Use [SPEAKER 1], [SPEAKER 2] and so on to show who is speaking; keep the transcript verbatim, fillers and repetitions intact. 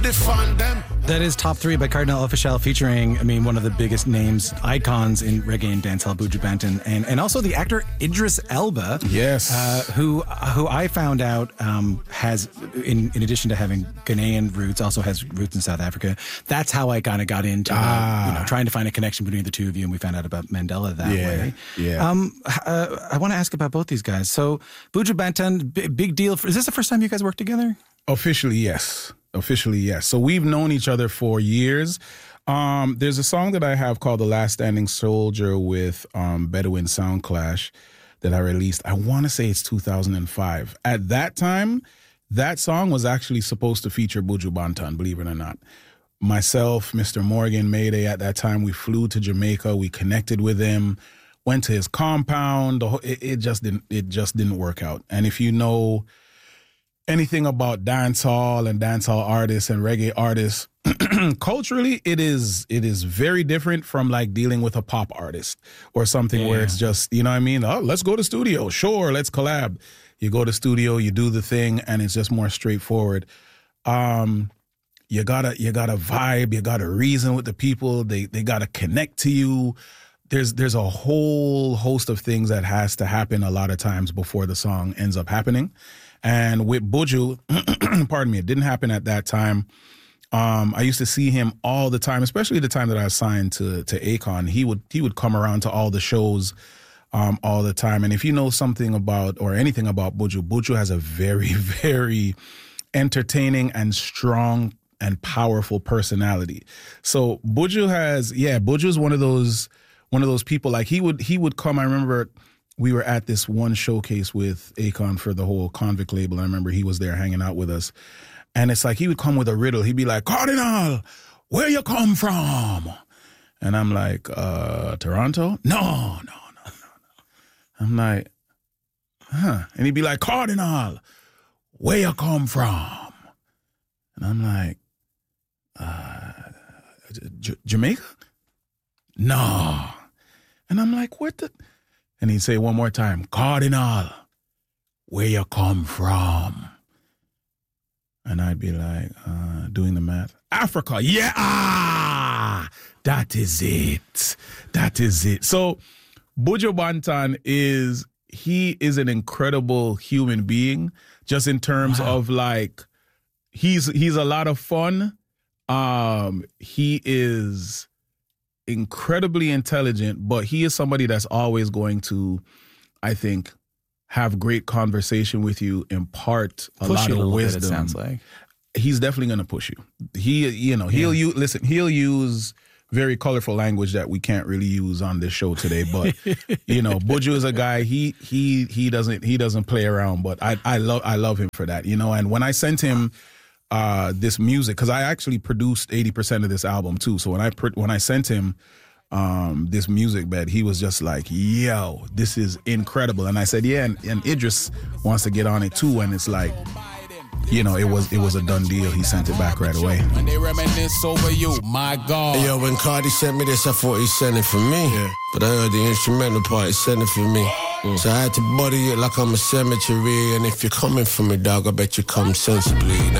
[SPEAKER 1] the fun them.
[SPEAKER 2] That is Top three by Cardinal Offishall, featuring, I mean, one of the biggest names, icons in reggae and dancehall, Buju Banton, and, and also the actor Idris Elba.
[SPEAKER 3] Yes.
[SPEAKER 2] Uh, who who I found out um, has, in, in addition to having Ghanaian roots, also has roots in South Africa. That's how I kind of got into
[SPEAKER 3] Ah.
[SPEAKER 2] uh, you know, trying to find a connection between the two of you, and we found out about Mandela that
[SPEAKER 3] Yeah,
[SPEAKER 2] way.
[SPEAKER 3] yeah.
[SPEAKER 2] Um, uh, I want to ask about both these guys. So, Buju Banton, b- big deal. For, is this the first time you guys worked together?
[SPEAKER 3] Officially, yes. Officially, yes. So we've known each other for years. Um, there's a song that I have called The Last Standing Soldier with um, Bedouin Sound Clash that I released. I want to say it's two thousand five. At that time, that song was actually supposed to feature Buju Banton, believe it or not. Myself, Mister Morgan, Mayday, at that time, we flew to Jamaica. We connected with him, went to his compound. The whole, it, it just didn't. It just didn't work out. And if you know anything about dancehall and dancehall artists and reggae artists, culturally, it is it is very different from like dealing with a pop artist or something
[SPEAKER 2] Yeah.
[SPEAKER 3] where it's just, you know what I mean? Oh, let's go to studio. Sure, let's collab. You go to studio, you do the thing, and it's just more straightforward. Um, you gotta you gotta vibe, you gotta reason with the people. They they gotta connect to you. There's there's a whole host of things that has to happen a lot of times before the song ends up happening. And with Buju, pardon me, it didn't happen at that time. Um, I used to see him all the time, especially the time that I was signed to to Akon. He would he would come around to all the shows um, all the time. And if you know something about or anything about Buju, Buju has a very, very entertaining and strong and powerful personality. So Buju has, yeah, Buju is one of those one of those people. Like he would he would come. I remember we were at this one showcase with Akon for the whole Convict label. I remember he was there hanging out with us. And it's like he would come with a riddle. He'd be like, Cardinal, where you come from? And I'm like, uh, Toronto? No, no, no, no, no. I'm like, huh. And he'd be like, Cardinal, where you come from? And I'm like, uh, J- Jamaica? No. And I'm like, what the? And he'd say one more time, Cardinal, where you come from? And I'd be like, uh, doing the math. Africa, yeah, ah, that is it. That is it. So Buju Banton is, he is an incredible human being, just in terms wow. of like, he's he's a lot of fun. Um, he is incredibly intelligent, but he is somebody that's always going to, I think, have great conversation with you, impart a
[SPEAKER 2] Push
[SPEAKER 3] lot
[SPEAKER 2] you a
[SPEAKER 3] of
[SPEAKER 2] little
[SPEAKER 3] wisdom.
[SPEAKER 2] bit, it sounds like.
[SPEAKER 3] He's definitely going to push you. He, you know, he'll
[SPEAKER 2] Yeah.
[SPEAKER 3] use, listen, he'll use very colorful language that we can't really use on this show today. But, you know, Buju is a guy, he, he, he doesn't, he doesn't play around, but I, I love, I love him for that, you know. And when I sent him, uh, this music, cause I actually produced eighty percent of this album too. So when I, when I sent him, um, this music bed, he was just like, yo, this is incredible. And I said, yeah, and, and Idris wants to get on it too. And it's like, you know, it was it was a done deal. He sent it back right away.
[SPEAKER 1] When they reminisce over you, my God.
[SPEAKER 4] Hey, yo, when Cardi sent me this, I thought he sent it for me. Yeah. But I heard the instrumental part, he sent it for me. Mm. So I had to body it like I'm a cemetery. And if you're coming for me, dog, I bet you come sensibly. Now